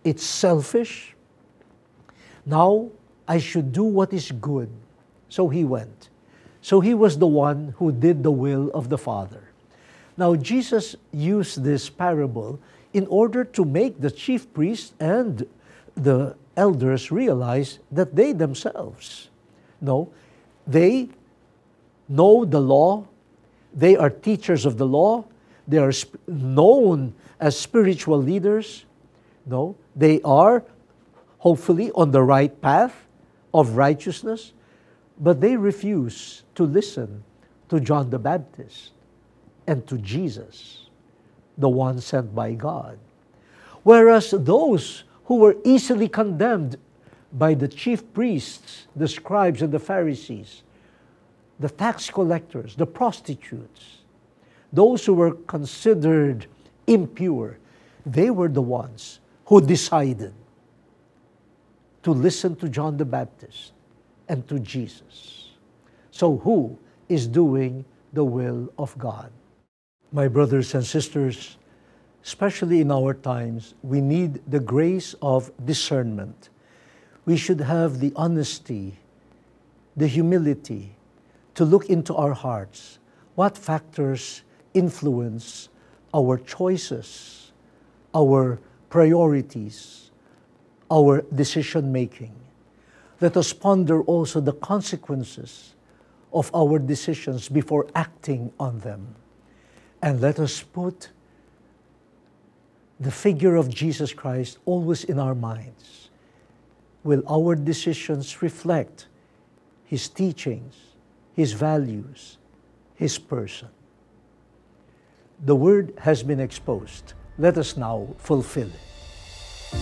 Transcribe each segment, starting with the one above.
it's selfish. Now I should do what is good. So he went. So he was the one who did the will of the Father. Now Jesus used this parable in order to make the chief priests and the elders realize that they themselves, they know the law, they are teachers of the law, they are known as spiritual leaders, they are hopefully on the right path of righteousness, but they refuse to listen to John the Baptist and to Jesus, the one sent by God. Whereas those who were easily condemned by the chief priests, the scribes and the Pharisees, the tax collectors, the prostitutes, those who were considered impure, they were the ones who decided to listen to John the Baptist and to Jesus. So who is doing the will of God? My brothers and sisters, especially in our times, we need the grace of discernment. We should have the honesty, the humility to look into our hearts. What factors influence our choices, our priorities, our decision-making? Let us ponder also the consequences of our decisions before acting on them. And let us put the figure of Jesus Christ always in our minds. Will our decisions reflect His teachings, His values, His person? The Word has been exposed. Let us now fulfill it.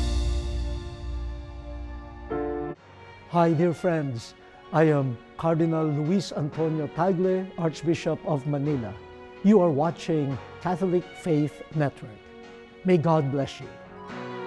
Hi, dear friends. I am Cardinal Luis Antonio Tagle, Archbishop of Manila. You are watching Catholic Faith Network. May God bless you.